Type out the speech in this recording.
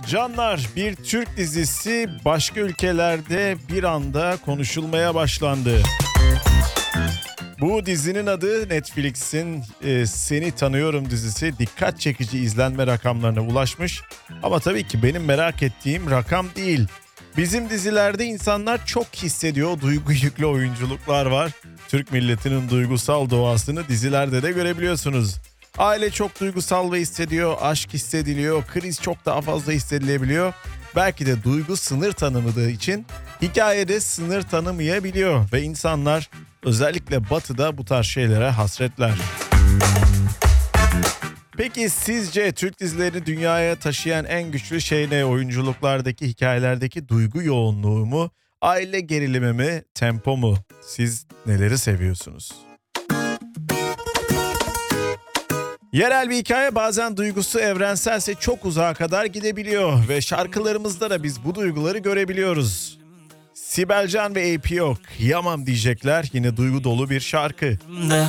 Canlar, bir Türk dizisi başka ülkelerde bir anda konuşulmaya başlandı. Bu dizinin adı Netflix'in Seni Tanıyorum dizisi dikkat çekici izlenme rakamlarına ulaşmış. Ama tabii ki benim merak ettiğim rakam değil. Bizim dizilerde insanlar çok hissediyor, duygu yüklü oyunculuklar var. Türk milletinin duygusal doğasını dizilerde de görebiliyorsunuz. Aile çok duygusal ve hissediyor, aşk hissediliyor, kriz çok daha fazla hissedilebiliyor. Belki de duygu sınır tanımadığı için hikayede sınır tanımayabiliyor ve insanlar özellikle Batı'da bu tarz şeylere hasretler. Peki sizce Türk dizilerini dünyaya taşıyan en güçlü şey ne? Oyunculuklardaki, hikayelerdeki duygu yoğunluğu mu? Aile gerilimi mi? Tempo mu? Siz neleri seviyorsunuz? Yerel bir hikaye bazen duygusu evrenselse çok uzağa kadar gidebiliyor ve şarkılarımızda da biz bu duyguları görebiliyoruz. Sibel Can ve APO Kıyamam diyecekler, yine duygu dolu bir şarkı.